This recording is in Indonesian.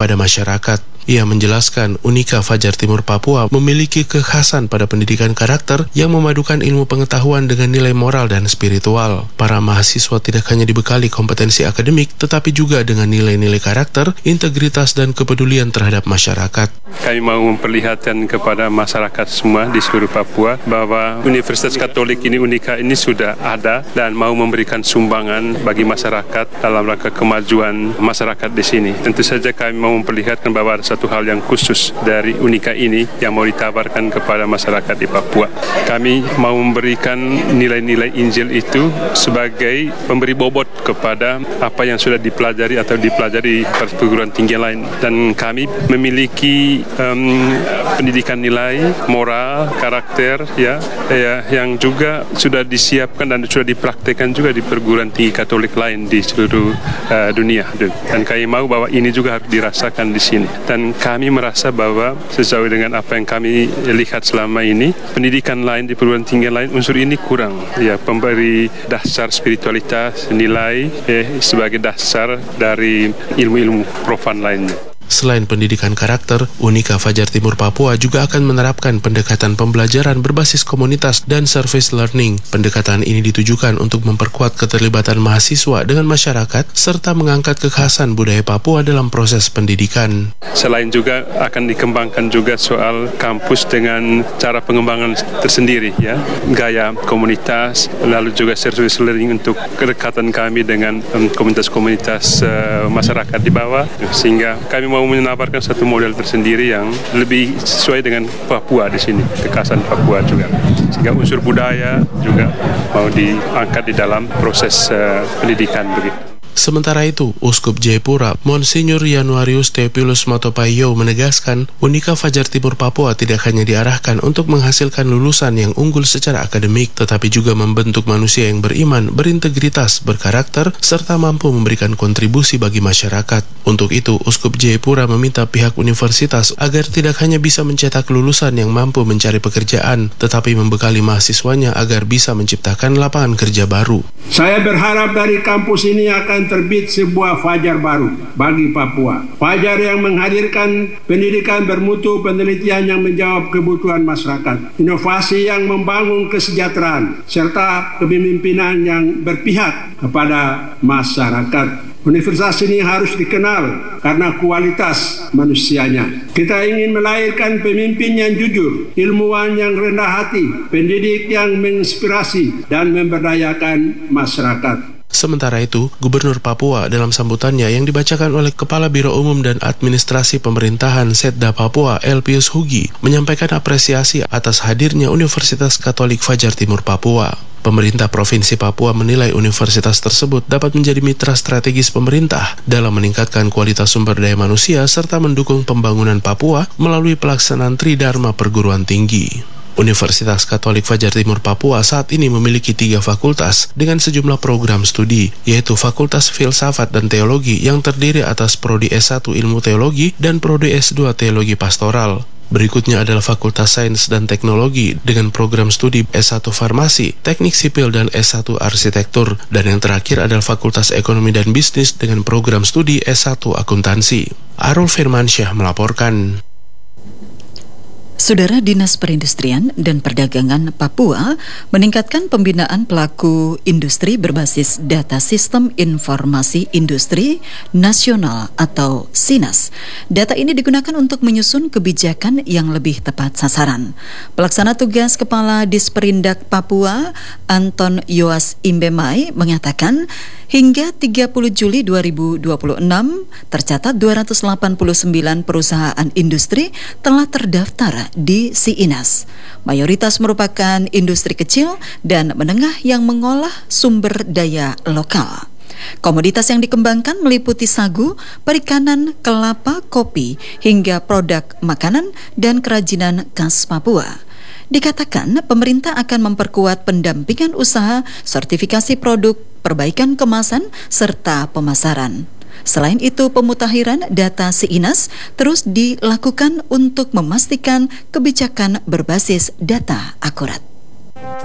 kepada masyarakat. Ia menjelaskan Unika Fajar Timur Papua memiliki kekhasan pada pendidikan karakter yang memadukan ilmu pengetahuan dengan nilai moral dan spiritual. Para mahasiswa tidak hanya dibekali kompetensi akademik, tetapi juga dengan nilai-nilai karakter, integritas, dan kepedulian terhadap masyarakat. Kami mau memperlihatkan kepada masyarakat semua di seluruh Papua bahwa Universitas Katolik ini Unika ini sudah ada dan mau memberikan sumbangan bagi masyarakat dalam rangka kemajuan masyarakat di sini. Tentu saja kami mau memperlihatkan bahwa ada satu hal yang khusus dari Unika ini yang mau ditawarkan kepada masyarakat di Papua. Kami mau memberikan nilai-nilai Injil itu sebagai pemberi bobot kepada apa yang sudah dipelajari atau dipelajari di perguruan tinggi lain. Dan kami memiliki pendidikan nilai, moral, karakter yang juga sudah disiapkan dan sudah dipraktekkan juga di perguruan tinggi Katolik lain di seluruh dunia. Dan kami mau bahwa ini juga harus dirasakan di sini. Dan kami merasa bahwa sesuai dengan apa yang kami lihat selama ini, pendidikan lain di perguruan tinggi lain unsur ini kurang. Ya, pemberi dasar spiritualitas, nilai sebagai dasar dari ilmu-ilmu profan lainnya. Selain pendidikan karakter, Unika Fajar Timur Papua juga akan menerapkan pendekatan pembelajaran berbasis komunitas dan service learning. Pendekatan ini ditujukan untuk memperkuat keterlibatan mahasiswa dengan masyarakat serta mengangkat kekhasan budaya Papua dalam proses pendidikan. Selain juga akan dikembangkan juga soal kampus dengan cara pengembangan tersendiri, ya, gaya komunitas, lalu juga service learning untuk kedekatan kami dengan komunitas-komunitas masyarakat di bawah, sehingga kami mau menawarkan satu model tersendiri yang lebih sesuai dengan Papua di sini, kekhasan Papua juga. Sehingga unsur budaya juga mau diangkat di dalam proses pendidikan begitu. Sementara itu, Uskup Jayapura, Monsinyur Januarius Theophilus Matopayo menegaskan, Unika Fajar Timur Papua tidak hanya diarahkan untuk menghasilkan lulusan yang unggul secara akademik, tetapi juga membentuk manusia yang beriman, berintegritas, berkarakter, serta mampu memberikan kontribusi bagi masyarakat. Untuk itu, Uskup Jayapura meminta pihak universitas agar tidak hanya bisa mencetak lulusan yang mampu mencari pekerjaan, tetapi membekali mahasiswanya agar bisa menciptakan lapangan kerja baru. Saya berharap dari kampus ini akan terbit sebuah fajar baru bagi Papua. Fajar yang menghadirkan pendidikan bermutu, penelitian yang menjawab kebutuhan masyarakat, inovasi yang membangun kesejahteraan, serta kepemimpinan yang berpihak kepada masyarakat. Universitas ini harus dikenal karena kualitas manusianya. Kita ingin melahirkan pemimpin yang jujur, ilmuwan yang rendah hati, pendidik yang menginspirasi dan memberdayakan masyarakat. Sementara itu, Gubernur Papua dalam sambutannya yang dibacakan oleh Kepala Biro Umum dan Administrasi Pemerintahan Setda Papua, Elpius Hugi, menyampaikan apresiasi atas hadirnya Universitas Katolik Fajar Timur Papua. Pemerintah Provinsi Papua menilai universitas tersebut dapat menjadi mitra strategis pemerintah dalam meningkatkan kualitas sumber daya manusia serta mendukung pembangunan Papua melalui pelaksanaan Tridharma Perguruan Tinggi. Universitas Katolik Fajar Timur Papua saat ini memiliki 3 fakultas dengan sejumlah program studi, yaitu Fakultas Filsafat dan Teologi yang terdiri atas Prodi S1 Ilmu Teologi dan Prodi S2 Teologi Pastoral. Berikutnya adalah Fakultas Sains dan Teknologi dengan program studi S1 Farmasi, Teknik Sipil dan S1 Arsitektur, dan yang terakhir adalah Fakultas Ekonomi dan Bisnis dengan program studi S1 Akuntansi. Arul Firmansyah melaporkan. Saudara, Dinas Perindustrian dan Perdagangan Papua meningkatkan pembinaan pelaku industri berbasis Data Sistem Informasi Industri Nasional atau SINAS. Data ini digunakan untuk menyusun kebijakan yang lebih tepat sasaran. Pelaksana tugas Kepala Disperindak Papua, Anton Yoas Imbemai, mengatakan hingga 30 Juli 2026 tercatat 289 perusahaan industri telah terdaftar di SINAS. Mayoritas merupakan industri kecil dan menengah yang mengolah sumber daya lokal. Komoditas yang dikembangkan meliputi sagu, perikanan, kelapa, kopi, hingga produk makanan dan kerajinan khas Papua. Dikatakan pemerintah akan memperkuat pendampingan usaha, sertifikasi produk, perbaikan kemasan, serta pemasaran. Selain itu, pemutakhiran data SINAS terus dilakukan untuk memastikan kebijakan berbasis data akurat.